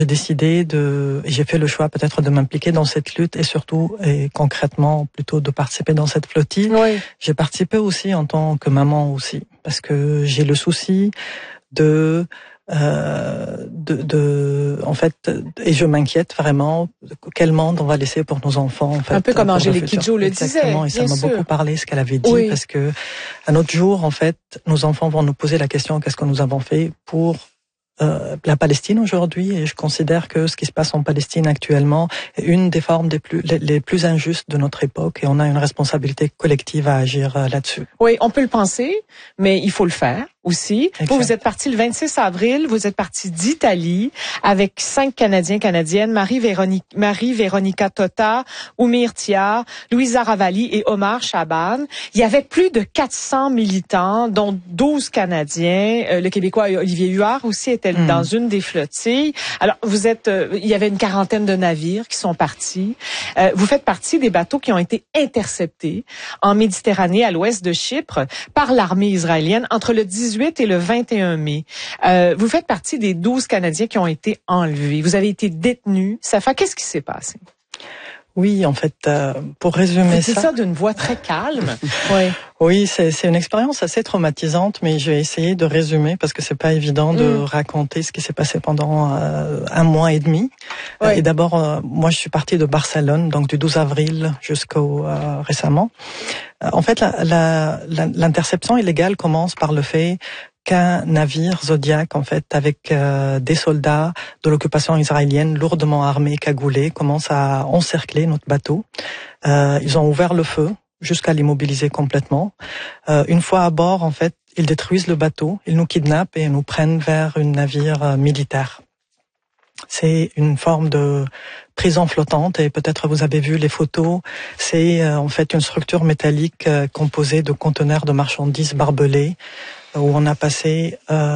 J'ai décidé et j'ai fait le choix peut-être de m'impliquer dans cette lutte et surtout et concrètement plutôt de participer dans cette flottille. Oui. J'ai participé aussi en tant que maman aussi parce que j'ai le souci en fait, et je m'inquiète vraiment quel monde on va laisser pour nos enfants. En fait, un peu comme Angélique Kidjo le disait. Exactement, et ça m'a beaucoup parlé ce qu'elle avait dit parce que un autre jour, en fait, nos enfants vont nous poser la question qu'est-ce que nous avons fait pour la Palestine aujourd'hui, et je considère que ce qui se passe en Palestine actuellement est une des formes les plus injustes de notre époque, et on a une responsabilité collective à agir là-dessus. Oui, on peut le penser, mais il faut le faire aussi. Vous êtes parti le 26 avril, vous êtes parti d'Italie avec 5 Canadiennes, Marie-Véronica Tota, Oumir Tia, Louisa Ravalli et Omar Chaban. Il y avait plus de 400 militants, dont 12 Canadiens. Le Québécois Olivier Huard aussi était dans une des flottilles. Alors, il y avait une quarantaine de navires qui sont partis. Vous faites partie des bateaux qui ont été interceptés en Méditerranée, à l'ouest de Chypre, par l'armée israélienne entre le 18 et le 21 mai. Vous faites partie des 12 Canadiens qui ont été enlevés. Vous avez été détenu. Safa, qu'est-ce qui s'est passé? Oui, en fait, pour résumer ça... C'est ça d'une voix très calme. Oui, c'est une expérience assez traumatisante, mais je vais essayer de résumer parce que c'est pas évident de raconter ce qui s'est passé pendant un mois et demi. Et d'abord, moi, je suis partie de Barcelone, donc du 12 avril jusqu'au récemment. En fait, l'interception illégale commence par le fait qu'un navire Zodiac, en fait, avec des soldats de l'occupation israélienne lourdement armés, cagoulés, commence à encercler notre bateau. Ils ont ouvert le feu jusqu'à l'immobiliser complètement. Une fois à bord, en fait, ils détruisent le bateau, ils nous kidnappent et nous prennent vers un navire militaire. C'est une forme de prison flottante et peut-être vous avez vu les photos. C'est en fait une structure métallique composée de conteneurs de marchandises barbelés où on a passé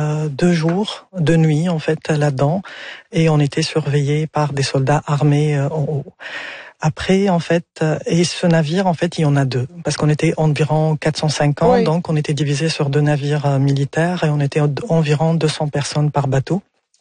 2 jours, 2 nuits en fait là-dedans, et on était surveillés par des soldats armés en haut. Après, en fait, et ce navire, en fait, il y en a 2, parce qu'on était environ 450, donc on était divisé sur 2 navires militaires et on était environ 200 personnes par bateau.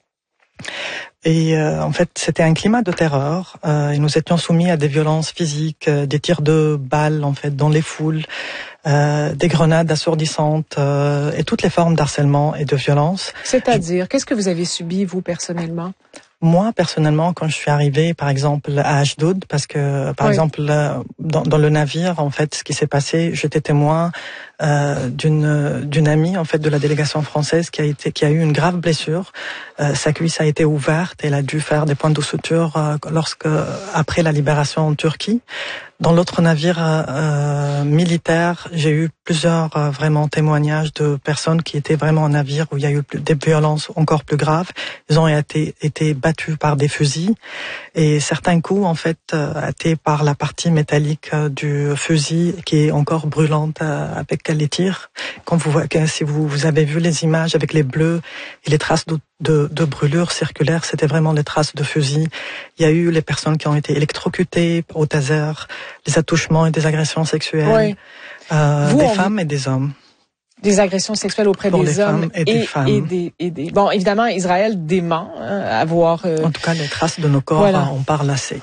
Et en fait, c'était un climat de terreur. Et nous étions soumis à des violences physiques, des tirs de balles, en fait, dans les foules, des grenades assourdissantes et toutes les formes d'harcèlement et de violence. C'est-à-dire, qu'est-ce que vous avez subi, vous, personnellement? Moi, personnellement, quand je suis arrivée, par exemple, à Ashdod, parce que, par exemple, dans le navire, en fait, ce qui s'est passé, j'étais témoin d'une amie, en fait, de la délégation française qui a eu une grave blessure. Sa cuisse a été ouverte et elle a dû faire des points de suture après la libération en Turquie. Dans l'autre navire militaire, j'ai eu plusieurs vraiment témoignages de personnes qui étaient vraiment en navire où il y a eu des violences encore plus graves. Ils ont été battus par des fusils et certains coups en fait étaient par la partie métallique du fusil qui est encore brûlante avec les tirs. Si vous avez vu les images avec les bleus et les traces de brûlures circulaires, c'était vraiment les traces de fusil. Il y a eu les personnes qui ont été électrocutées au taser, des attouchements et des agressions sexuelles, des femmes et des hommes. Des agressions sexuelles auprès des hommes et des femmes. Bon, évidemment, Israël dément avoir... En tout cas, les traces de nos corps, on parle assez.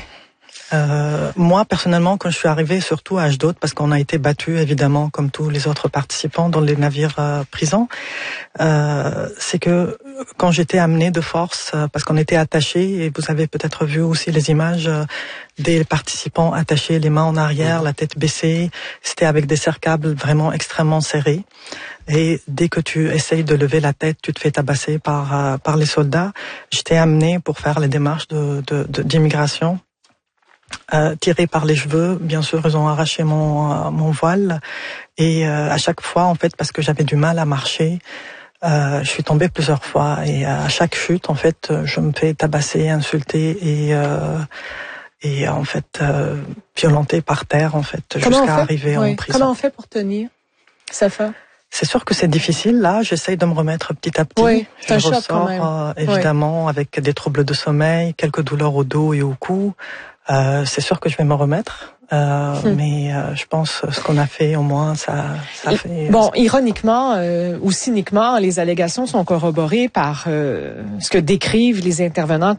Moi, personnellement, quand je suis arrivée, surtout à Ashdod, parce qu'on a été battus, évidemment, comme tous les autres participants dans les navires prisons, c'est que quand j'étais amenée de force, parce qu'on était attachés, et vous avez peut-être vu aussi les images des participants attachés, les mains en arrière, la tête baissée, c'était avec des serre-câbles vraiment extrêmement serrés. Et dès que tu essayes de lever la tête, tu te fais tabasser par les soldats. J'étais amenée pour faire les démarches d'immigration. Tiré par les cheveux, bien sûr, ils ont arraché mon voile et à chaque fois, en fait, parce que j'avais du mal à marcher, je suis tombée plusieurs fois et à chaque chute, en fait, je me fais tabasser, insulter et en fait violenter par terre, en fait, jusqu'à arriver en prison. Comment on fait pour tenir, Safa? C'est sûr que c'est difficile. Là, j'essaye de me remettre petit à petit. Je ressors évidemment avec des troubles de sommeil, quelques douleurs au dos et au cou. C'est sûr que je vais me remettre. Mais je pense ce qu'on a fait, au moins, ça fait... Bon, ironiquement ou cyniquement, les allégations sont corroborées par ce que décrivent les intervenants